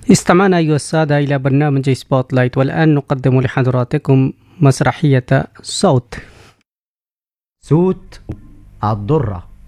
استمعنا أيها السادة إلى برنامج سبوت لايت، والآن نقدم لحضراتكم مسرحية صوت صوت الضرة.